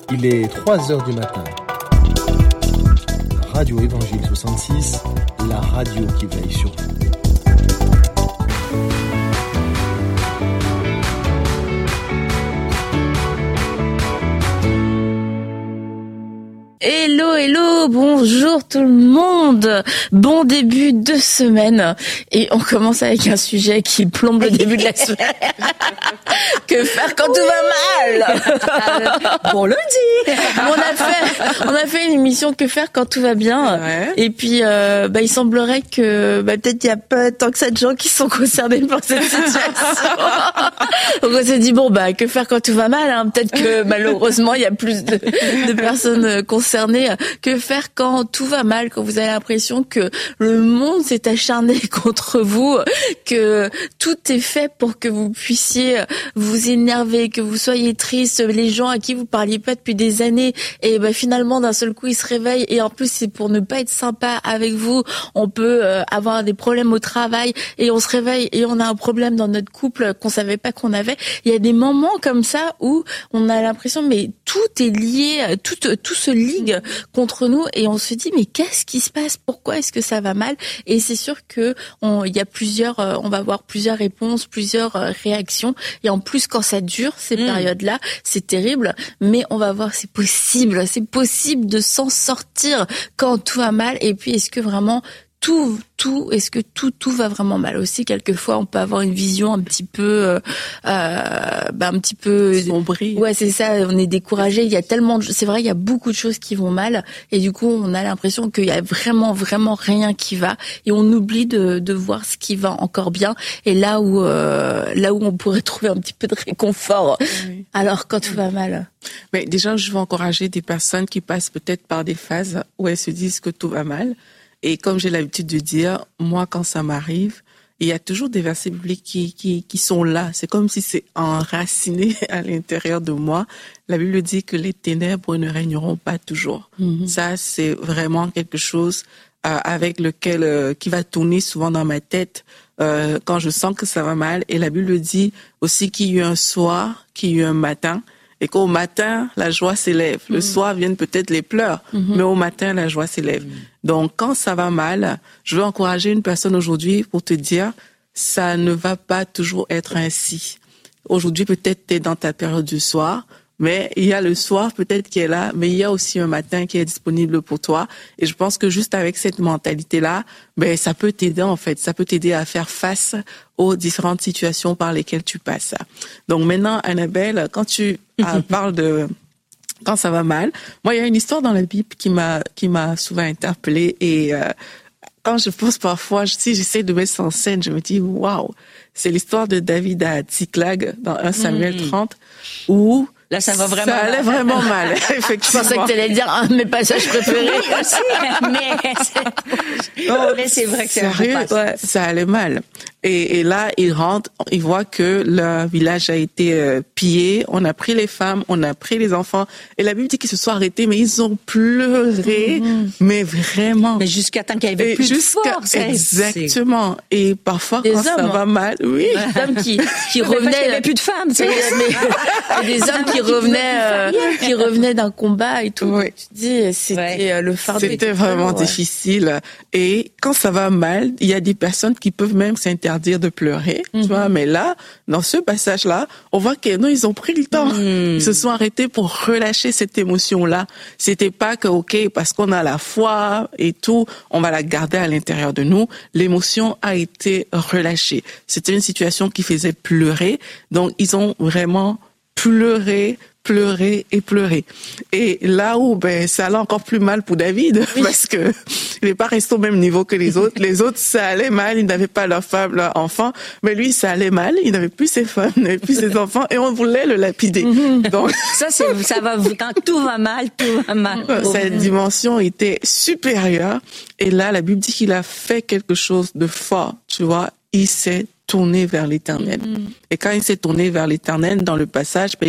Il est 3h du matin. Radio Évangile 66, la radio qui veille sur vous. Hello, hello, bonjour tout le monde. Bon début de semaine. Et on commence avec un sujet qui plombe le début de la semaine. Que faire quand tout va mal? Bon lundi. On a fait une émission Que faire quand tout va bien. Ouais. Et puis, il semblerait que, peut-être il y a pas tant que ça de gens qui sont concernés par cette situation. Donc on s'est dit, que faire quand tout va mal, hein? Peut-être que malheureusement il y a plus de personnes concernées. Que faire quand tout va mal, quand vous avez l'impression que le monde s'est acharné contre vous, que tout est fait pour que vous puissiez vous énerver, que vous soyez triste, les gens à qui vous parliez pas depuis des années, et finalement d'un seul coup ils se réveillent, et en plus c'est pour ne pas être sympa avec vous, on peut avoir des problèmes au travail, et on se réveille et on a un problème dans notre couple qu'on savait pas qu'on avait. Il y a des moments comme ça où on a l'impression mais tout est lié, tout se ligue contre nous, et on se dit mais qu'est-ce qui se passe, pourquoi est-ce que ça va mal? Et c'est sûr que il y a on va avoir plusieurs réponses, plusieurs réactions, et en plus quand ça dure ces périodes-là, c'est terrible, mais on va voir, c'est possible de s'en sortir quand tout va mal. Et puis est-ce que vraiment est-ce que tout va vraiment mal aussi? Quelquefois, on peut avoir une vision un petit peu sombrée. Ouais, c'est ça. On est découragé. Il y a c'est vrai, il y a beaucoup de choses qui vont mal, et du coup, on a l'impression qu'il y a vraiment, vraiment rien qui va, et on oublie de voir ce qui va encore bien, et là où on pourrait trouver un petit peu de réconfort. Oui. Alors, quand tout va mal. Mais déjà, je veux encourager des personnes qui passent peut-être par des phases où elles se disent que tout va mal. Et comme j'ai l'habitude de dire, moi, quand ça m'arrive, il y a toujours des versets bibliques qui sont là. C'est comme si c'est enraciné à l'intérieur de moi. La Bible dit que les ténèbres ne régneront pas toujours. Mm-hmm. Ça, c'est vraiment quelque chose avec lequel qui va tourner souvent dans ma tête quand je sens que ça va mal. Et la Bible dit aussi qu'il y a eu un soir, qu'il y a eu un matin, et qu'au matin, la joie s'élève. Le soir viennent peut-être les pleurs, mais au matin, la joie s'élève. Donc, quand ça va mal, je veux encourager une personne aujourd'hui pour te dire, ça ne va pas toujours être ainsi. Aujourd'hui, peut-être tu es dans ta période du soir, mais il y a le soir peut-être qui est là, mais il y a aussi un matin qui est disponible pour toi. Et je pense que juste avec cette mentalité-là, ça peut t'aider en fait. Ça peut t'aider à faire face aux différentes situations par lesquelles tu passes. Donc maintenant, Annabelle, quand tu parles de quand ça va mal, moi, il y a une histoire dans la Bible qui m'a souvent interpellée, et quand je pense parfois, si j'essaie de mettre ça en scène, je me dis waouh, c'est l'histoire de David à Tsiklag dans 1 Samuel 30 où là, ça va vraiment mal. Ça allait vraiment mal, effectivement. Je pensais que tu allais dire un de mes passages préférés aussi. Mais c'est vrai que sérieux, ça allait mal. Et là, il rentre, il voit que le village a été pillé, on a pris les femmes, on a pris les enfants. Et la Bible dit qu'ils se sont arrêtés, mais ils ont pleuré, mais vraiment. Mais jusqu'à temps qu'il y avait plus de force. Exactement. Et parfois, quand ça va mal, oui. Des hommes qui revenaient. Parce qu'il n'y avait plus de femmes, des hommes qui revenaient d'un combat et tout. Oui. Tu dis, c'était le fardeau. C'était vraiment difficile. Et quand ça va mal, il y a des personnes qui peuvent même s'interdire de pleurer, tu vois. Mais là, dans ce passage-là, on voit que non, ils ont pris le temps. Ils se sont arrêtés pour relâcher cette émotion-là. C'était pas que, parce qu'on a la foi et tout, on va la garder à l'intérieur de nous. L'émotion a été relâchée. C'était une situation qui faisait pleurer. Donc, ils ont vraiment pleuré. Et là où, ça allait encore plus mal pour David, parce que il n'est pas resté au même niveau que les autres. Les autres, ça allait mal, ils n'avaient pas leurs femmes, leurs enfants. Mais lui, ça allait mal, il n'avait plus ses femmes, il n'avait plus ses enfants, et on voulait le lapider. Donc. Ça va, quand tout va mal, tout va mal. Cette dimension était supérieure. Et là, la Bible dit qu'il a fait quelque chose de fort, tu vois. Il s'est tourné vers l'Éternel. Et quand il s'est tourné vers l'Éternel, dans le passage,